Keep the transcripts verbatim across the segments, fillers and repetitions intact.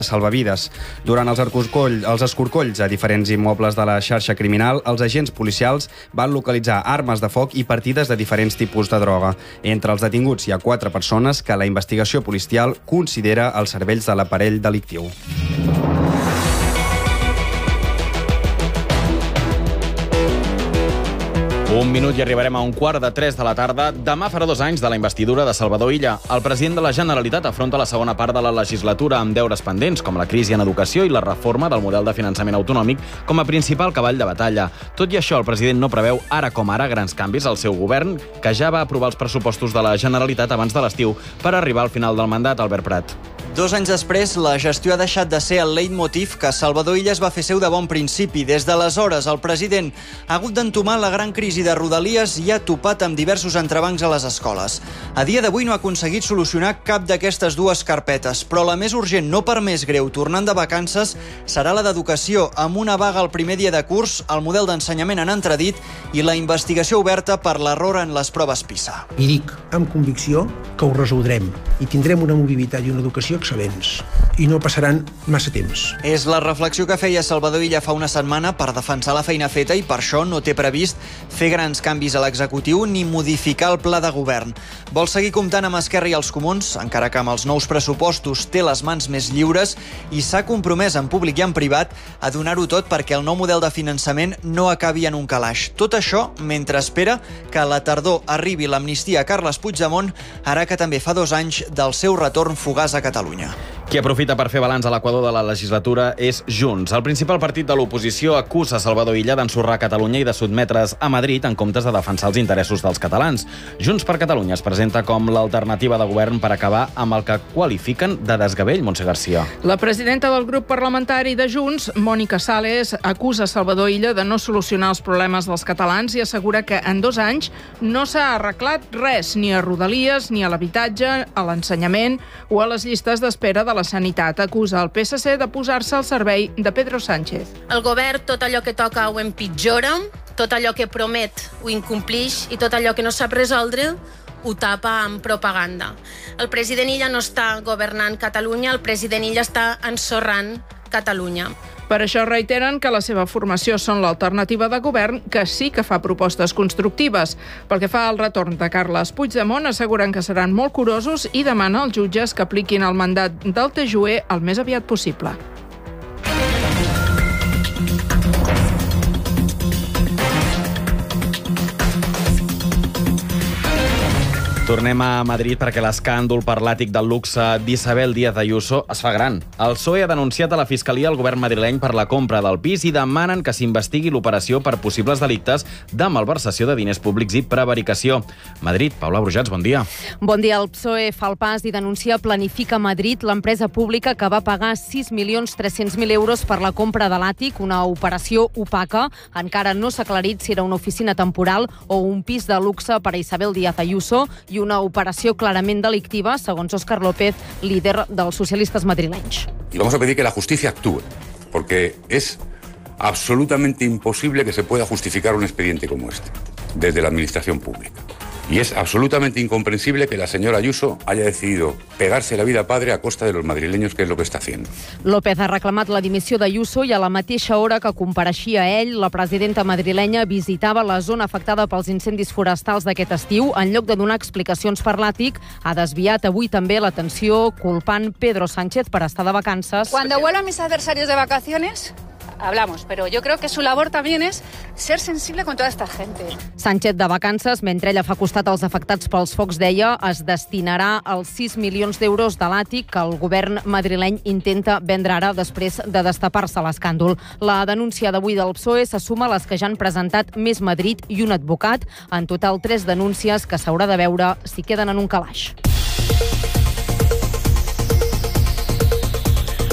salvavides. Durant els, escorcoll, els escorcolls a diferents immobles de la xarxa criminal, els agents policials van localitzar armes de foc i partides de diferents tipus de droga. Entre els detinguts hi ha quatre persones que la investigació policial considera els cervells de l'aparell delictiu. Un minut i arribarem a un quart de tres de la tarda. Demà farà dos anys de la investidura de Salvador Illa. El president de la Generalitat afronta la segona part de la legislatura amb deures pendents, com la crisi en educació i la reforma del model de finançament autonòmic com a principal cavall de batalla. Tot i això, el president no preveu ara com ara grans canvis al seu govern, que ja va aprovar els pressupostos de la Generalitat abans de l'estiu per arribar al final del mandat. Albert Prat. Dos anys després, la gestió ha deixat de ser el leitmotiv que Salvador Illa es va fer seu de bon principi. Des d'aleshores, el president ha hagut d'entomar la gran crisi de Rodalies i ha topat amb diversos entrebancs a les escoles. A dia d'avui no ha aconseguit solucionar cap d'aquestes dues carpetes, però la més urgent, no per més greu, tornant de vacances, serà la d'educació, amb una vaga el primer dia de curs, el model d'ensenyament en entredit i la investigació oberta per l'error en les proves PISA. I dic amb convicció que ho resoldrem i tindrem una mobilitat i una educació excel·lents. I no passaran massa temps. És la reflexió que feia Salvador Illa fa una setmana per defensar la feina feta i per això no té previst fer grans canvis a l'executiu ni modificar el pla de govern. Vol seguir comptant amb Esquerra i els Comuns, encara que amb els nous pressupostos té les mans més lliures i s'ha compromès en públic i en privat a donar-ho tot perquè el nou model de finançament no acabi en un calaix. Tot això mentre espera que a la tardor arribi l'amnistia a Carles Puigdemont, ara que també fa dos anys del seu retorn fugaç a Catalunya. Qui aprofita per fer balanç a l'equador de la legislatura és Junts. El principal partit de l'oposició acusa Salvador Illa d'ensorrar Catalunya i de sotmetre's a Madrid en comptes de defensar els interessos dels catalans. Junts per Catalunya es presenta com l'alternativa de govern per acabar amb el que qualifiquen de desgavell. Montse Garcia. La presidenta del grup parlamentari de Junts, Mònica Sales, acusa Salvador Illa de no solucionar els problemes dels catalans i assegura que en dos anys no s'ha arreglat res, ni a Rodalies, ni a l'habitatge, a l'ensenyament o a les llistes d'espera de la sanitat. Acusa el P S C de posar-se al servei de Pedro Sánchez. El govern tot allò que toca ho empitjora, tot allò que promet ho incomplix i tot allò que no sap resoldre ho tapa amb propaganda. El president Illa no està governant Catalunya, el president Illa està ensorrant Catalunya. Per això reiteren que la seva formació són l'alternativa de govern, que sí que fa propostes constructives. Pel que fa al retorn de Carles Puigdemont, asseguren que seran molt curosos i demana als jutges que apliquin el mandat del T J U E el més aviat possible. Tornem a Madrid perquè l'escàndol per l'àtic del luxe d'Isabel Díaz Ayuso es fa gran. El P S O E ha denunciat a la Fiscalia el govern madrileny per la compra del pis i demanen que s'investigui l'operació per possibles delictes de malversació de diners públics i prevaricació. Madrid, Paula Brujats, bon dia. Bon dia. El P S O E fa el pas i denuncia Planifica Madrid, l'empresa pública que va pagar sis milions tres-cents mil euros per la compra de l'àtic, una operació opaca. Encara no s'ha aclarit si era una oficina temporal o un pis de luxe per a Isabel Díaz Ayuso i una operació clarament delictiva, segons Óscar López, líder dels socialistes madrilenys. Y vamos a pedir que la justicia actúe, porque es absolutamente imposible que se pueda justificar un expediente como este, desde la administración pública. Y es absolutamente incomprensible que la señora Ayuso haya decidido pegarse la vida padre a costa de los madrileños, que es lo que está haciendo. López ha reclamat la dimissió d'Ayuso i a la mateixa hora que compareixia ell, la presidenta madrilenya visitava la zona afectada pels incendis forestals d'aquest estiu. En lloc de donar explicacions per l'àtic, ha desviat avui també l'atenció culpant Pedro Sánchez per estar de vacances. Cuando vuelvan mis adversarios de vacaciones, hablamos, pero yo creo que su labor también es ser sensible con toda esta gente. Sánchez de vacances, mentre ella fa costat als afectats pels focs, deia, es destinarà els sis milions d'euros de l'àtic que el govern madrileny intenta vendre ara després de destapar-se l'escàndol. La denúncia d'avui del P S O E s'assuma a les que ja han presentat Més Madrid i un advocat. En total, tres denúncies que s'haurà de veure si queden en un calaix.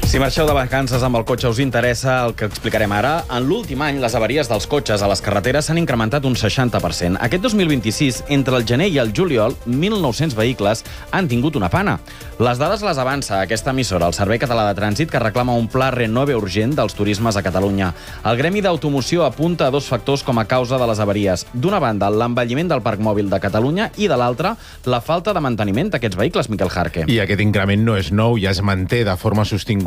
Si marxeu de vacances amb el cotxe us interessa el que explicarem ara, en l'últim any les avaries dels cotxes a les carreteres s'han incrementat un seixanta per cent. Aquest dos mil vint-i-sis, entre el gener i el juliol, mil nou-cents vehicles han tingut una pana. Les dades les avança aquesta emissora, el Servei Català de Trànsit, que reclama un pla renove urgent dels turismes a Catalunya. El Gremi d'Automoció apunta a dos factors com a causa de les avaries. D'una banda, l'envelliment del parc mòbil de Catalunya i, de l'altra, la falta de manteniment d'aquests vehicles, Miquel Jarque. I aquest increment no és nou, ja es manté de forma sostinguda